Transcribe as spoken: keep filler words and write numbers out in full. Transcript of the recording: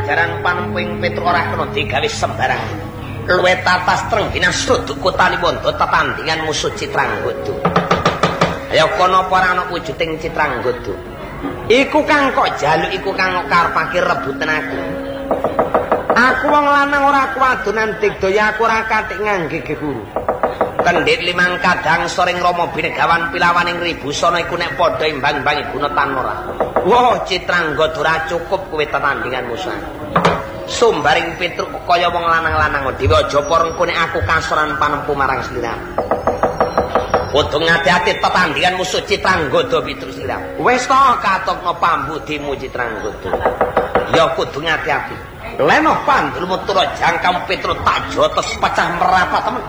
ganjaran panempuing Petruk ora kena digawe sembarangan. Luwih tatas trenggina suduk kutani wondo tetandingan musuh Citranggada. Ya kono apa ora ana wujuding Citranggada. Iku kang kok jaluk iku kang karepake rebutan aku. Aku wong lanang ora kuwadonan digdaya aku ora katik ngangge guru. Kendhit limang kadang soring Rama Binegawan pilawaning Ribusana iku nek padha imbang-imbangi guna tan ora. Wah, Citranggada ora cukup kowe tetandingan musuh. Sumbaring Petruk kaya wong lanang-lanang dhewe aja rengko nek aku kasoran panempu marang sliramu. Kudu ngati-ati tetandingan musuh Citranggada Petruk sliramu. Wis to katokno pambudimu Citranggada. Ya kudu ngati-ati. Leno pandulmu turu jangkam Petruk tak jotos pecah merapat temen.